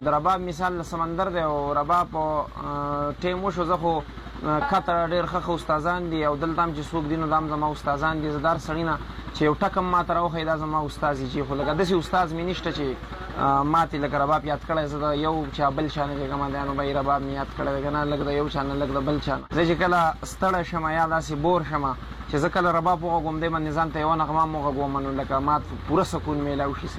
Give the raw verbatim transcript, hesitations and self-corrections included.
د رباب مثال سمندر دی او رباب ټیم وشو زه خو کته ډېر ښه ښه استادان دي او دلته هم چې څوک دي نو دا هم زما استادان دي. زه دا هر سړي نه چې یو ټک هم ماته راوښیي دا زما استاد دي چې خو لکه داسې استاد مې نشته چې ماتې لکه رباب یاد کړی زه د یو چا بل چا نه کېږم دی نو به یې رباب مې یاد کړی دی که نه لږ د یو چا نه لږ د بل چا نه. زه چې کله ستړی شم یا داسې بور شم چې زه کله رباب وغږوم دی باندې ځان ته یوه نغمه هم وغږوم نو لکه ما پوره سکون میلاو شي.